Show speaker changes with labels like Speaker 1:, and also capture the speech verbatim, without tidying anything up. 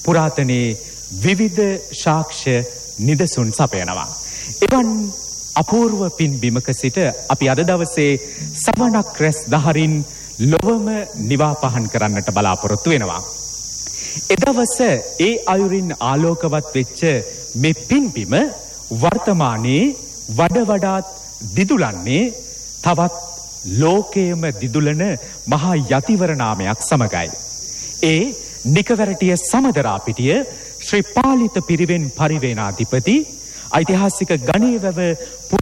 Speaker 1: පුරාතනයේ විවිධ සාක්ෂ්‍ය නිදසුන් සපයනවා. එවන් අපූර්ව පින්බිමක සිට අපි අද දවසේ සවනක් රැස් දහරින් ලොවම නිවා පහන් කරන්නට බලාපොරොත්තු වෙනවා. එදවස ඒ අයුරින් ආලෝකවත් වෙච්ච මේ පින්බිම වර්තමානයේ වඩ වඩාත් දිදුලන්නේ තවත් ලෝකයේම දිදුලන මහා යතිවර නාමයක් සමගයි. ඒ නිකවැරටිය සමදරාපිටිය ශ්‍රී පාලිත පිරිවෙන් පරිවේනාධිපති ඓතිහාසික ගණේවැව